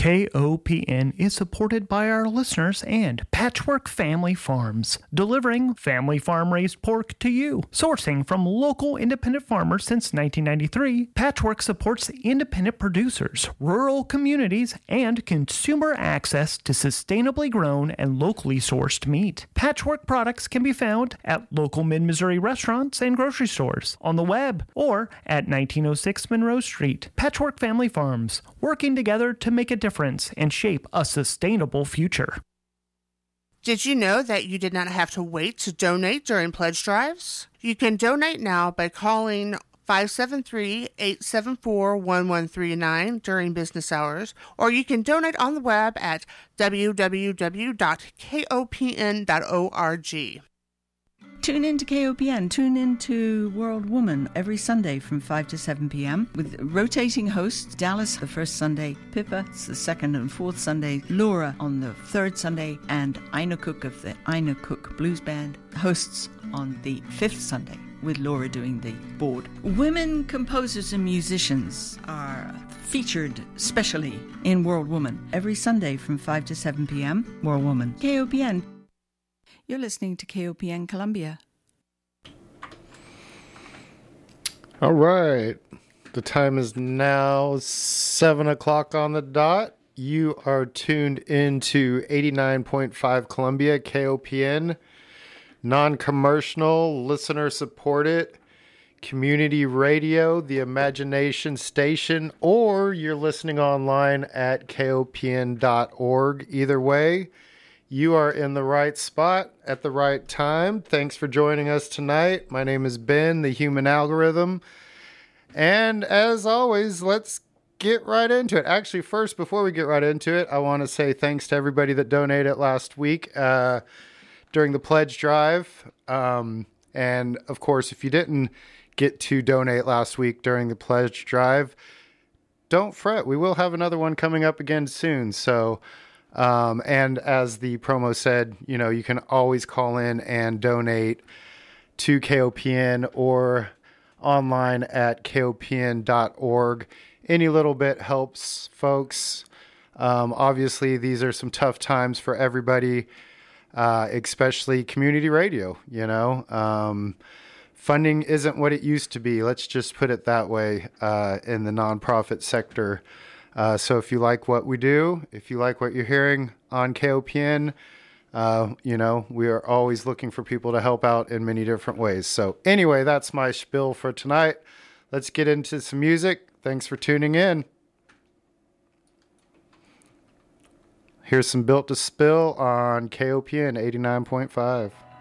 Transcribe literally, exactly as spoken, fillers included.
K O P N is supported by our listeners and Patchwork Family Farms, delivering family farm-raised pork to you. Sourcing from local independent farmers since nineteen ninety-three, Patchwork supports independent producers, rural communities, and consumer access to sustainably grown and locally sourced meat. Patchwork products can be found at local mid-Missouri restaurants and grocery stores, on the web, or at nineteen oh six Monroe Street. Patchwork Family Farms, working together to make a difference and shape a sustainable future. Did you know that you did not have to wait to donate during pledge drives? You can donate now by calling five seven three, eight seven four, one one three nine during business hours, or you can donate on the web at w w w dot k o p n dot org. Tune in to K O P N. Tune in to World Woman every Sunday from five to seven p.m. with rotating hosts. Dallas the first Sunday, Pippa the second and fourth Sunday, Laura on the third Sunday, and Ina Cook of the Ina Cook Blues Band hosts on the fifth Sunday, with Laura doing the board. Women composers and musicians are featured specially in World Woman every Sunday from five to seven p.m. World Woman. K O P N. You're listening to K O P N Columbia. All right. The time is now seven o'clock on the dot. You are tuned into eighty-nine point five Columbia, K O P N. Non-commercial, listener-supported, community radio, the Imagination Station, or you're listening online at k o p n dot org. Either way, you are in the right spot at the right time. Thanks for joining us tonight. My name is Ben, the Human Algorithm. And as always, let's get right into it. Actually, first, before we get right into it, I want to say thanks to everybody that donated last week uh, during the pledge drive. Um, and of course, if you didn't get to donate last week during the pledge drive, don't fret. We will have another one coming up again soon. So, Um, and as the promo said, you know, you can always call in and donate to K O P N or online at k o p n dot org. Any little bit helps, folks. Um, obviously, these are some tough times for everybody, uh, especially community radio, you know. Um, funding isn't what it used to be. Let's just put it that way uh, in the nonprofit sector. Uh, so if you like what we do, if you like what you're hearing on K O P N, uh, you know, we are always looking for people to help out in many different ways. So anyway, that's my spiel for tonight. Let's get into some music. Thanks for tuning in. Here's some Built to Spill on K O P N eighty-nine point five.